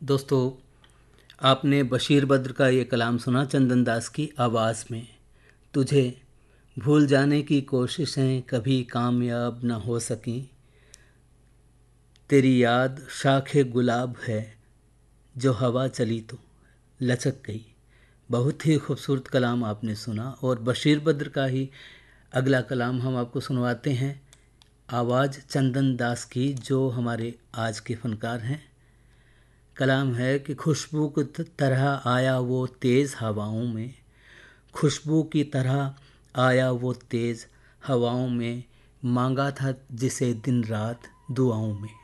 दोस्तों, आपने बशीर बद्र का ये कलाम सुना चंदन दास की आवाज़ में। तुझे भूल जाने की कोशिशें कभी कामयाब न हो सकीं, तेरी याद शाखे गुलाब है जो हवा चली तो लचक गई। बहुत ही खूबसूरत कलाम आपने सुना। और बशीर बद्र का ही अगला कलाम हम आपको सुनवाते हैं, आवाज़ चंदन दास की, जो हमारे आज के फनकार हैं। कलाम है कि खुशबू की तरह आया वो तेज़ हवाओं में, खुशबू की तरह आया वो तेज़ हवाओं में, मांगा था जिसे दिन रात दुआओं में।